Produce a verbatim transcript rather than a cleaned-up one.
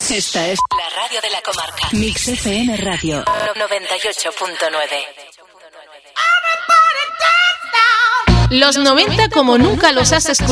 Esta es la radio de la comarca. Mix F M Radio noventa y ocho punto nueve. Los noventa como nunca los has escuchado.